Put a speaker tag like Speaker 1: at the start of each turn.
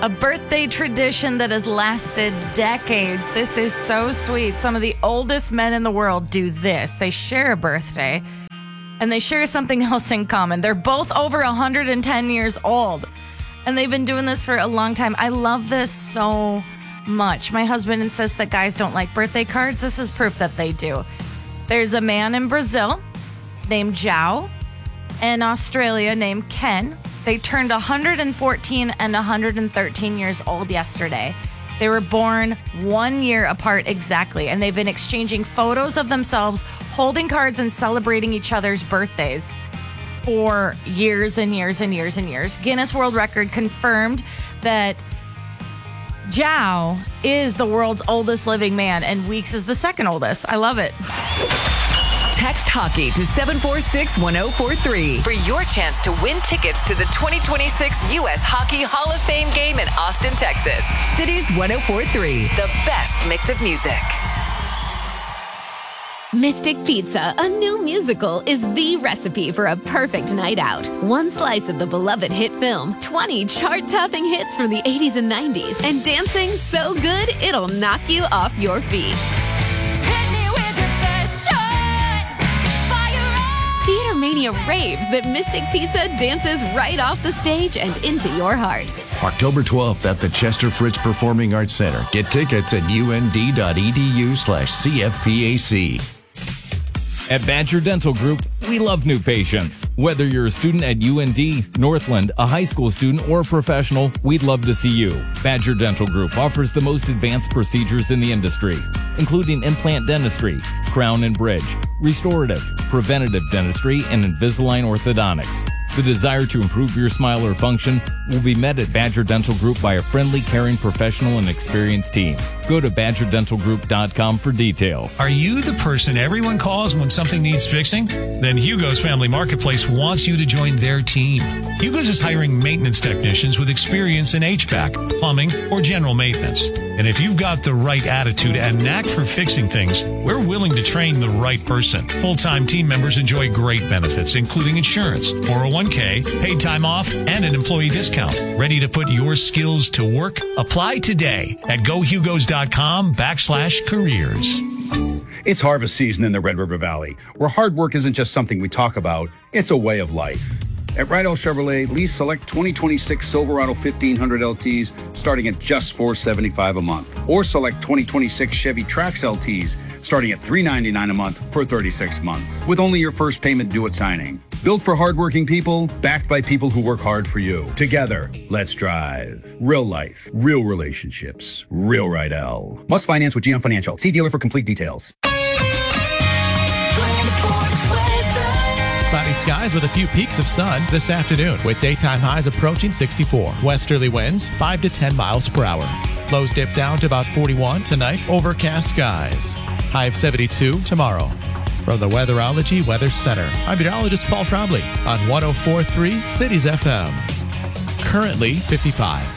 Speaker 1: A birthday tradition that has lasted decades. This is so sweet. Some of the oldest men in the world do this. They share a birthday, and they share something else in common. They're both over 110 years old, and they've been doing this for a long time. I love this so much. My husband insists that guys don't like birthday cards. This is proof that they do. There's a man in Brazil named João and Australia named Ken. They turned 114 and 113 years old yesterday. They were born 1 year apart exactly, and they've been exchanging photos of themselves, holding cards and celebrating each other's birthdays for years and years and years and years. Guinness World Record confirmed that João is the world's oldest living man, and Weeks is the second oldest. I love it.
Speaker 2: Text hockey to 746-1043 for your chance to win tickets to the 2026 U.S. Hockey Hall of Fame game in Austin, Texas. Cities 1043, the best mix of music.
Speaker 3: Mystic Pizza, a new musical, is the recipe for a perfect night out. One slice of the beloved hit film, 20 chart-topping hits from the 80s and 90s, and dancing so good it'll knock you off your feet. Theater Mania raves that Mystic Pizza dances right off the stage and into your heart.
Speaker 4: October 12th at the Chester Fritz Performing Arts Center. Get tickets at und.edu/CFPAC.
Speaker 5: At Badger Dental Group, we love new patients. Whether you're a student at UND, Northland, a high school student, or a professional, we'd love to see you. Badger Dental Group offers the most advanced procedures in the industry, including implant dentistry, crown and bridge, restorative, preventative dentistry, and Invisalign orthodontics. The desire to improve your smile or function will be met at Badger Dental Group by a friendly, caring, professional, and experienced team. Go to badgerdentalgroup.com for details.
Speaker 6: Are you the person everyone calls when something needs fixing? Then Hugo's Family Marketplace wants you to join their team. Hugo's is hiring maintenance technicians with experience in HVAC, plumbing, or general maintenance. And if you've got the right attitude and knack for fixing things, we're willing to train the right person. Full-time team members enjoy great benefits, including insurance, 401k, paid time off, and an employee discount. Ready to put your skills to work? Apply today at gohugos.com/careers.
Speaker 7: It's harvest season in the Red River Valley, where hard work isn't just something we talk about, it's a way of life. At Rydell Chevrolet, lease select 2026 Silverado 1500 LTs starting at just $475 a month. Or select 2026 Chevy Trax LTs starting at $399 a month for 36 months, with only your first payment due at signing. Built for hardworking people, backed by people who work hard for you. Together, let's drive. Real life, real relationships, real Rydell. Must finance with GM Financial. See dealer for complete details.
Speaker 8: Cloudy skies with a few peaks of sun this afternoon, with daytime highs approaching 64. Westerly winds 5 to 10 miles per hour. Lows dip down to about 41 tonight. Overcast skies. High of 72 tomorrow. From the Weatherology Weather Center, I'm meteorologist Paul Trombley on 104.3 Cities FM. Currently 55.